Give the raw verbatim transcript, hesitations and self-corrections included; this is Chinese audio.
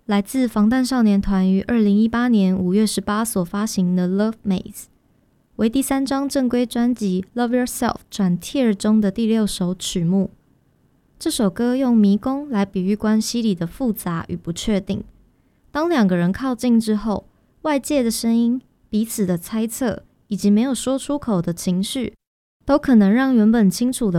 来自防弹少年团于二零一八年五月十八所发行的《Love Maze》，为第三张正规专辑《Love Yourself》转 Tear 中的第六首曲目。这首歌用迷宫来比喻关系里的复杂与不确定。当两个人靠近之后，外界的声音、彼此的猜测以及没有说出口的情绪，都可能让原本清楚的